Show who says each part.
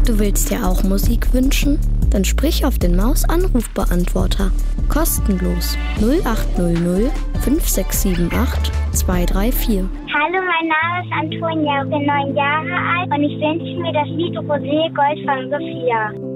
Speaker 1: Du willst dir auch Musik wünschen? Dann sprich auf den Maus-Anrufbeantworter. Kostenlos 0800 5678 234.
Speaker 2: Hallo, mein Name ist Antonia, ich bin 9 Jahre alt und ich wünsche mir das Lied Rosé Gold von Sophia.